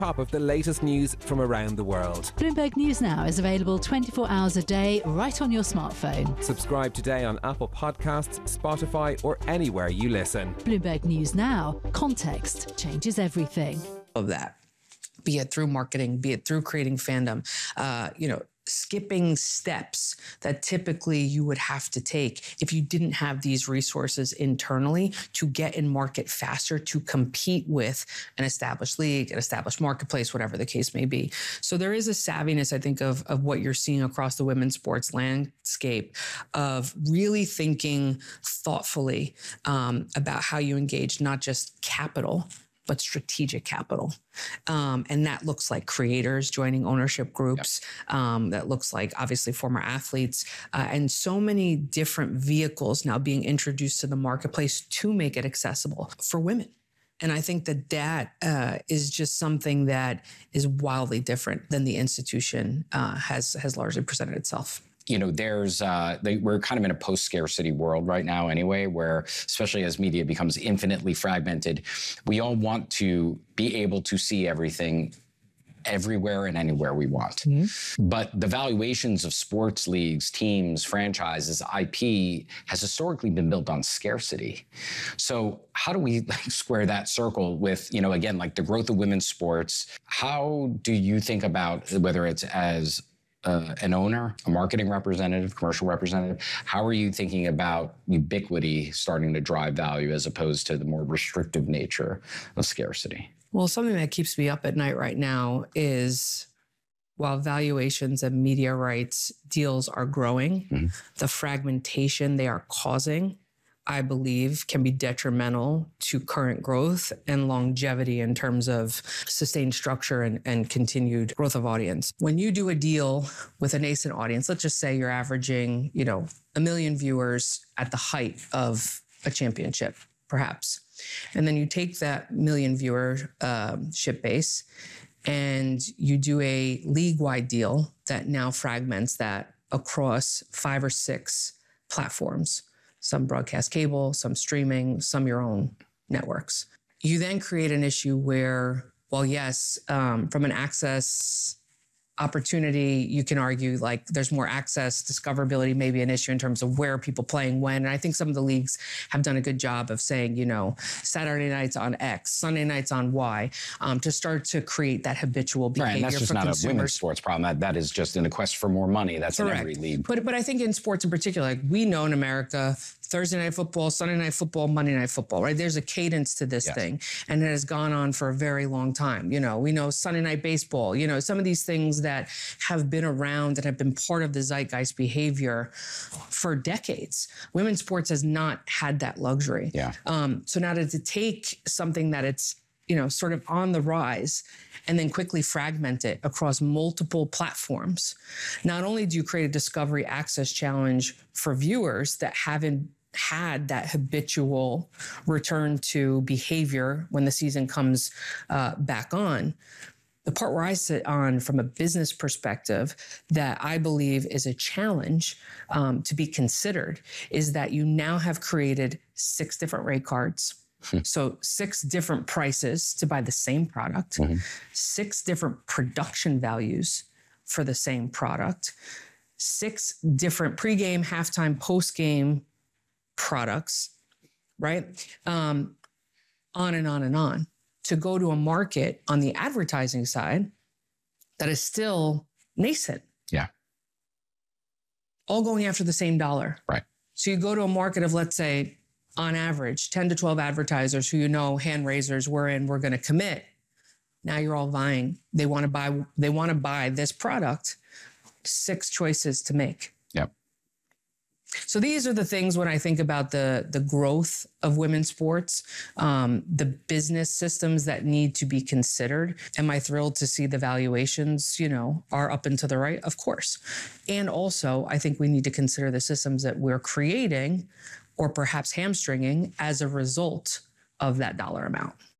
top of the latest news from around the world. Bloomberg News Now is available 24 hours a day right on your smartphone. Subscribe today on Apple Podcasts, Spotify, or anywhere you listen. Bloomberg News Now. Context changes everything. Of that, be it through marketing, be it through creating fandom, skipping steps that typically you would have to take if you didn't have these resources internally to get in market faster, to compete with an established league, an established marketplace, whatever the case may be. So there is a savviness, I think, of what you're seeing across the women's sports landscape of really thinking thoughtfully about how you engage not just capital, but strategic capital. And that looks like creators joining ownership groups. That looks like, obviously, former athletes. And so many different vehicles now being introduced to the marketplace to make it accessible for women. And I think that is just something that is wildly different than the institution has largely presented itself. You know, we're kind of in a post-scarcity world right now anyway, where especially as media becomes infinitely fragmented, we all want to be able to see everything everywhere and anywhere we want. Mm-hmm. But the valuations of sports leagues, teams, franchises, IP has historically been built on scarcity. So how do we square that circle with, again, like the growth of women's sports? How do you think about whether it's as an owner, a marketing representative, commercial representative? How are you thinking about ubiquity starting to drive value as opposed to the more restrictive nature of scarcity? Well, something that keeps me up at night right now is while valuations and media rights deals are growing, the fragmentation they are causing, I believe, can be detrimental to current growth and longevity in terms of sustained structure and continued growth of audience. When you do a deal with a nascent audience, let's just say you're averaging, 1 million viewers at the height of a championship, perhaps. And then you take that 1 million viewership base and you do a league-wide deal that now fragments that across 5 or 6 platforms. Some broadcast cable, some streaming, some your own networks. You then create an issue where, well, yes, from an access opportunity, you can argue like there's more access, discoverability may be an issue in terms of where people playing when. And I think some of the leagues have done a good job of saying, Saturday nights on X, Sunday nights on Y, to start to create that habitual behavior. Right, and that's just not consumers. A women's sports problem. That is just in the quest for more money. That's correct. In every league. But I think in sports in particular, like we know in America, Thursday night football, Sunday night football, Monday night football, right? There's a cadence to this thing. And it has gone on for a very long time. We know Sunday night baseball, some of these things that have been around and have been part of the zeitgeist behavior for decades. Women's sports has not had that luxury. Yeah. So now to take something that it's, sort of on the rise and then quickly fragment it across multiple platforms. Not only do you create a discovery access challenge for viewers that haven't had that habitual return to behavior when the season comes back on. The part where I sit on from a business perspective that I believe is a challenge to be considered is that you now have created 6 different rate cards. So 6 different prices to buy the same product, 6 different production values for the same product, 6 different pregame, halftime, postgame products, right? On and on and on. To go to a market on the advertising side that is still nascent. Yeah. All going after the same dollar. Right. So you go to a market of, let's say, on average, 10 to 12 advertisers who hand raisers, we're going to commit. Now you're all vying. They want to buy this product. 6 choices to make. Yep. So these are the things when I think about the growth of women's sports, the business systems that need to be considered. Am I thrilled to see the valuations, are up and to the right? Of course. And also, I think we need to consider the systems that we're creating or perhaps hamstringing as a result of that dollar amount.